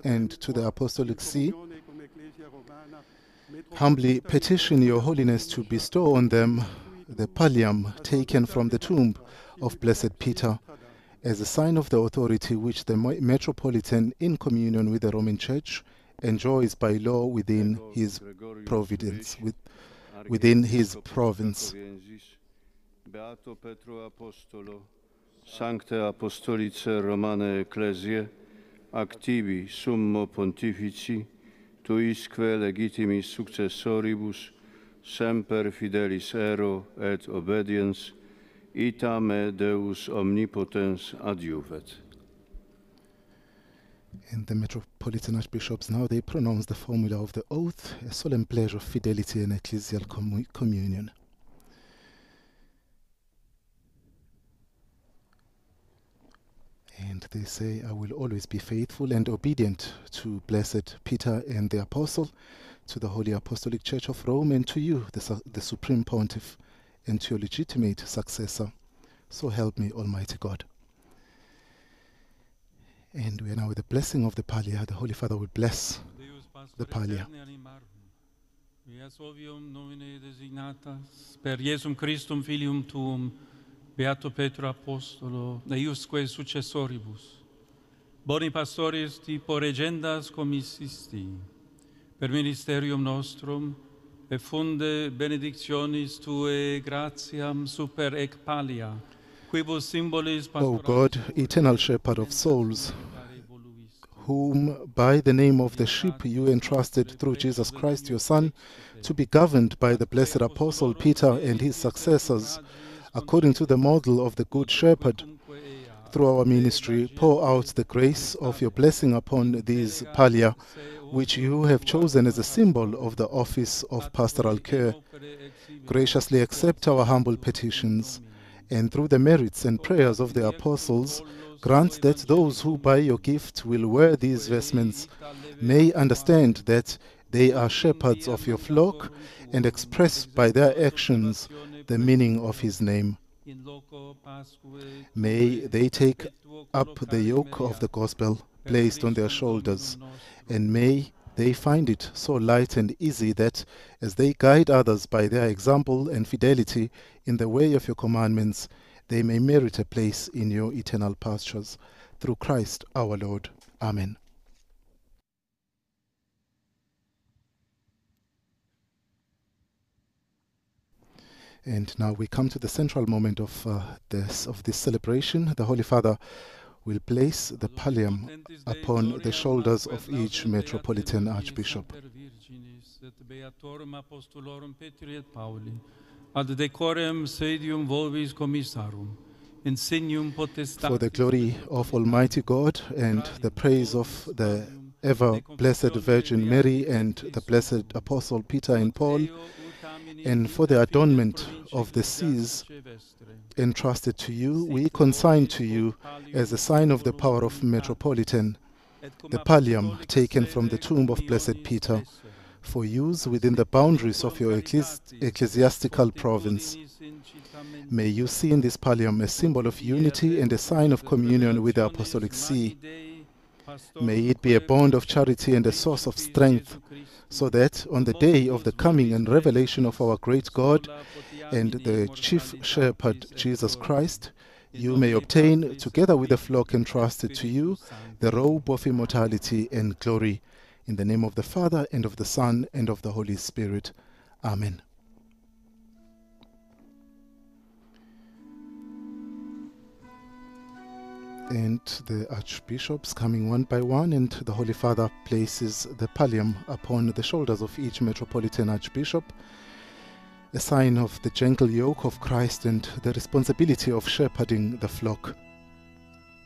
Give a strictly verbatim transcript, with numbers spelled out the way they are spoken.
and to the Apostolic See, humbly petition your holiness to bestow on them the pallium taken from the tomb of Blessed Peter as a sign of the authority which the Metropolitan, in communion with the Roman Church, enjoys by law within his providence, with, within his province. Beato Petro Apostolo, Sancte Apostolice Romane Ecclesiae, activi summo pontifici, tuisque legitimis successoribus, semper fidelis ero et obediens, ita me Deus omnipotens adjuvet. And the Metropolitan Archbishops now they pronounce the formula of the oath, a solemn pledge of fidelity and ecclesial commu communion. And they say, I will always be faithful and obedient to Blessed Peter and the Apostle, to the Holy Apostolic Church of Rome, and to you, the, su the Supreme Pontiff, and to your legitimate successor. So help me, Almighty God. And we are now with the blessing of the Pallia. The Holy Father will bless the Pallia. Per Iesum Christum Filium Tuum, Beato Petro Apostolo, eiusque successoribus, boni pastoris tipo regendas commissisti, per ministerium nostrum, e funde benedictionis Tue gratiam super ec pallia, quibus symbolis O God, eternal shepherd of souls, whom by the name of the sheep you entrusted through Jesus Christ, your Son, to be governed by the blessed Apostle Peter and his successors, according to the model of the Good Shepherd, through our ministry, pour out the grace of your blessing upon these pallia, which you have chosen as a symbol of the office of pastoral care. Graciously accept our humble petitions, and through the merits and prayers of the apostles, grant that those who by your gift will wear these vestments may understand that they are shepherds of your flock and express by their actions the meaning of his name. May they take up the yoke of the gospel placed on their shoulders, and may they find it so light and easy that, as they guide others by their example and fidelity in the way of your commandments, they may merit a place in your eternal pastures. Through Christ our Lord. Amen. And now we come to the central moment of uh, this of this celebration. The Holy Father will place the pallium upon the shoulders of each Metropolitan Archbishop. Ad decorem sedium volvis commissarum, insignium potestatis. For the glory of Almighty God and the praise of the ever blessed Virgin Mary and the blessed Apostle Peter and Paul, and for the adornment of the seas entrusted to you, we consign to you, as a sign of the power of Metropolitan, the pallium taken from the tomb of Blessed Peter, for use within the boundaries of your ecclesi ecclesiastical province. May you see in this pallium a symbol of unity and a sign of communion with the Apostolic See. May it be a bond of charity and a source of strength, so that on the day of the coming and revelation of our great God and the chief shepherd Jesus Christ, you may obtain, together with the flock entrusted to you, the robe of immortality and glory. In the name of the Father, and of the Son, and of the Holy Spirit. Amen. And the archbishops coming one by one, and the Holy Father places the pallium upon the shoulders of each Metropolitan Archbishop, a sign of the gentle yoke of Christ and the responsibility of shepherding the flock.